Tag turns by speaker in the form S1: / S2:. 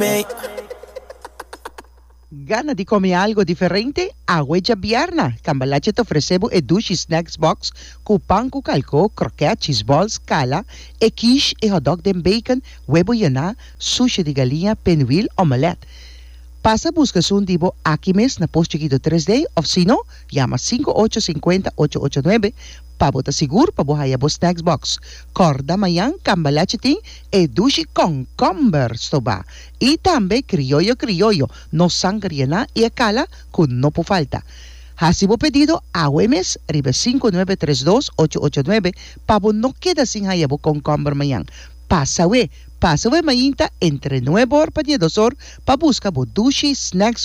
S1: Gana de comer algo diferente? Agüeja Bierna. Cambalache te ofrecemos el Dushi Snacks Box con pan con calco, croquet, cheese balls, cala, e quiche e hot dog de bacon, huevo llena, sushi de galinha, penuil, omelette. Pasa a buscar un divo aquí mes na post chiquito 3D o si no, llama 5850-889 para botar seguro para botar a snacks box. Corda mayan, cambalache ting e dushi con comber stoba. Y también criollo, no sangre na y cala con no po falta. Hasibo pedido a Wemes, ribe 5932-889 para no queda sin hayabo con comber mayan. Pasa we mayinta entre 9 horas para 2 horas para buscar Dushi Snacks